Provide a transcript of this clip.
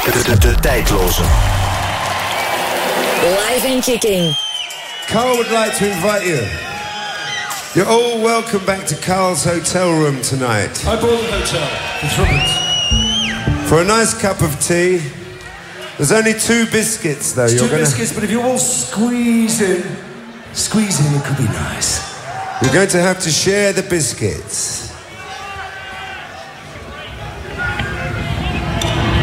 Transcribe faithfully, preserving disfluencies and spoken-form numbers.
De, de, de tijdloze. Live and kicking. Carl would like to invite you. You're all welcome back to Carl's hotel room tonight. I bought the hotel. It's Robert. For a nice cup of tea. There's only two biscuits, though. It's You're two gonna... biscuits, but if you all squeeze in, squeeze in, it could be nice. You're going to have to share the biscuits.